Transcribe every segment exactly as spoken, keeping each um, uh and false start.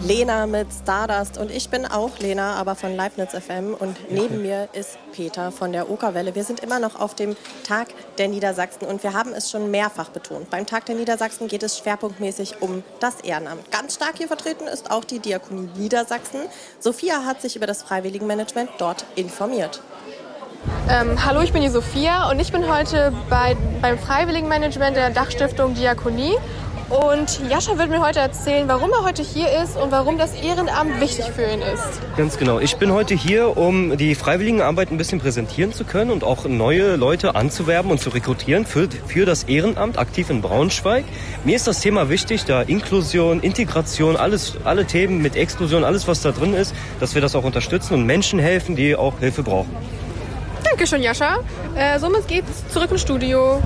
Lena mit Stardust und ich bin auch Lena, aber von Leibniz F M und neben mir ist Peter von der Okerwelle. Wir sind immer noch auf dem Tag der Niedersachsen und wir haben es schon mehrfach betont. Beim Tag der Niedersachsen geht es schwerpunktmäßig um das Ehrenamt. Ganz stark hier vertreten ist auch die Diakonie Niedersachsen. Sophia hat sich über das Freiwilligenmanagement dort informiert. Ähm, hallo, ich bin die Sophia und ich bin heute bei, beim Freiwilligenmanagement der Dachstiftung Diakonie. Und Jascha wird mir heute erzählen, warum er heute hier ist und warum das Ehrenamt wichtig für ihn ist. Ganz genau. Ich bin heute hier, um die Freiwilligenarbeit ein bisschen präsentieren zu können und auch neue Leute anzuwerben und zu rekrutieren für, für das Ehrenamt aktiv in Braunschweig. Mir ist das Thema wichtig, da Inklusion, Integration, alles, alle Themen mit Exklusion, alles was da drin ist, dass wir das auch unterstützen und Menschen helfen, die auch Hilfe brauchen. Dankeschön, Jascha. Äh, somit geht's zurück ins Studio.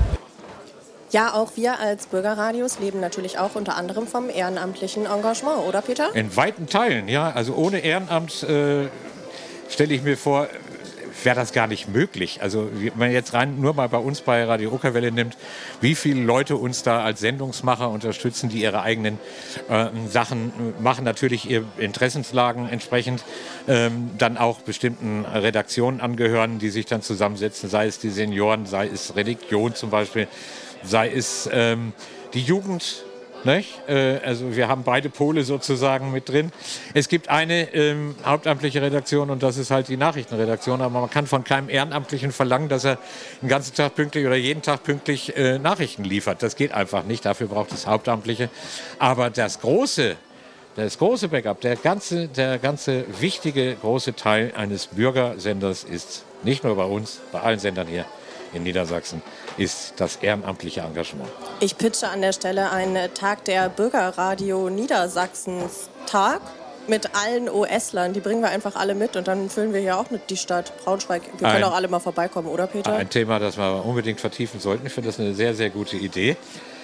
Ja, auch wir als Bürgerradios leben natürlich auch unter anderem vom ehrenamtlichen Engagement, oder Peter? In weiten Teilen, ja. Also ohne Ehrenamt äh, stelle ich mir vor, wäre das gar nicht möglich. Also wenn man jetzt rein nur mal bei uns bei Radio Okerwelle nimmt, wie viele Leute uns da als Sendungsmacher unterstützen, die ihre eigenen äh, Sachen machen, natürlich ihre Interessenslagen entsprechend, ähm, dann auch bestimmten Redaktionen angehören, die sich dann zusammensetzen, sei es die Senioren, sei es Religion zum Beispiel, sei es ähm, die Jugend, nicht? Äh, also wir haben beide Pole sozusagen mit drin. Es gibt eine ähm, hauptamtliche Redaktion und das ist halt die Nachrichtenredaktion, aber man kann von keinem Ehrenamtlichen verlangen, dass er den ganzen Tag pünktlich oder jeden Tag pünktlich äh, Nachrichten liefert. Das geht einfach nicht, dafür braucht es Hauptamtliche. Aber das große, das große Backup, der ganze, der ganze wichtige große Teil eines Bürgersenders ist nicht nur bei uns, bei allen Sendern hier in Niedersachsen, ist das ehrenamtliche Engagement. Ich pitche an der Stelle einen Tag der Bürgerradio Niedersachsens Tag mit allen O S-Lern. Die bringen wir einfach alle mit und dann füllen wir hier auch mit die Stadt Braunschweig. Wir können Ein, auch alle mal vorbeikommen, oder Peter? Ein Thema, das wir unbedingt vertiefen sollten. Ich finde das eine sehr, sehr gute Idee.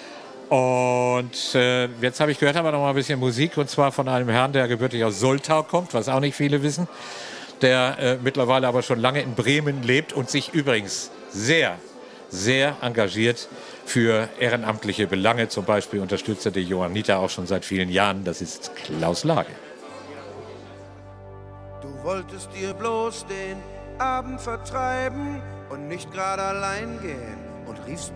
Und äh, jetzt habe ich gehört, aber noch mal ein bisschen Musik und zwar von einem Herrn, der gebürtig aus Soltau kommt, was auch nicht viele wissen, der äh, mittlerweile aber schon lange in Bremen lebt und sich übrigens sehr, sehr engagiert für ehrenamtliche Belange. Zum Beispiel unterstützt er die Johanniter auch schon seit vielen Jahren. Das ist Klaus Lage. Du wolltest dir bloß den Abend vertreiben und nicht gerade allein gehen und riefst